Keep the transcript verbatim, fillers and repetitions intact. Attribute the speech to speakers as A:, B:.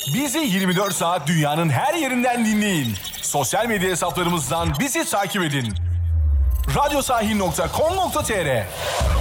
A: Bizi yirmi dört saat dünyanın her yerinden dinleyin. Sosyal medya hesaplarımızdan bizi takip edin. radyosahi nokta com nokta tr